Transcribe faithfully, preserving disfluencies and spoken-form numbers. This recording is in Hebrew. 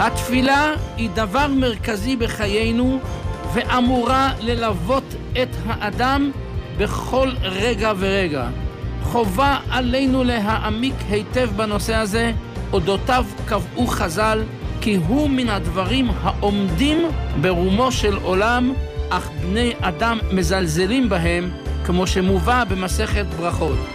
התפילה היא דבר מרכזי בחיינו ואמורה ללוות את האדם בכל רגע ורגע. חובה עלינו להעמיק היטב בנושא הזה, אודותיו קבעו חז"ל, כי הוא מן הדברים העומדים ברומו של עולם, אך בני אדם מזלזלים בהם, כמו שמובא במסכת ברכות.